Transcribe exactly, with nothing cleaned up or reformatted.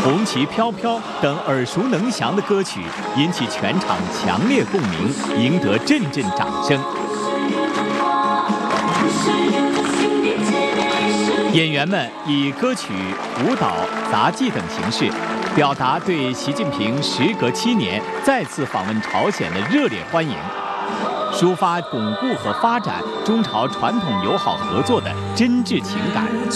红旗飘飘等耳熟能详的歌曲引起全场强烈共鸣，赢得阵阵掌声。演员们以歌曲、舞蹈、杂技等形式，表达对习近平时隔七年再次访问朝鲜的热烈欢迎，抒发巩固和发展中朝传统友好合作的真挚情感。